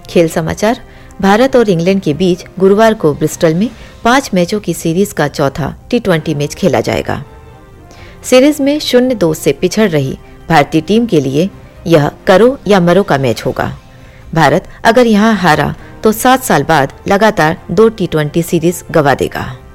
खेल समाचार। भारत और इंग्लैंड के बीच गुरुवार को ब्रिस्टल में 5 मैचों की सीरीज का चौथा T20 मैच खेला जाएगा। सीरीज में 0-2 से पिछड़ रही भारतीय टीम के लिए यह करो या मरो का मैच होगा। भारत अगर यहां हारा तो 7 साल बाद लगातार 2 T20 सीरीज गंवा देगा।